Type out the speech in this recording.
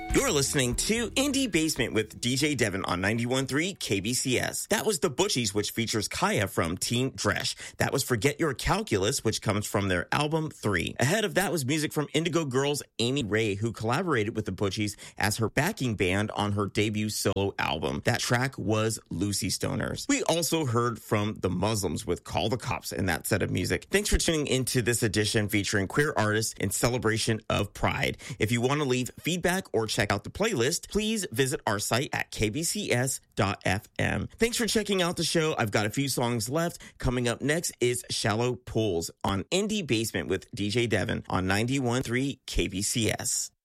You're listening to Indie Basement with DJ Devin on 91.3 KBCS. That was The Butchies, which features Kaya from Team Dresch. That was Forget Your Calculus, which comes from their album 3. Ahead of that was music from Indigo Girls' Amy Ray, who collaborated with The Butchies as her backing band on her debut solo album. That track was Lucy Stoners. We also heard from The Muslims with Call the Cops in that set of music. Thanks for tuning into this edition featuring queer artists in celebration of Pride. If you want to leave feedback or check out the playlist, please visit our site at kbcs.fm. Thanks for checking out the show. I've got a few songs left. Coming up next is Shallow Pools on Indie Basement with DJ Devin on 91.3 KBCS.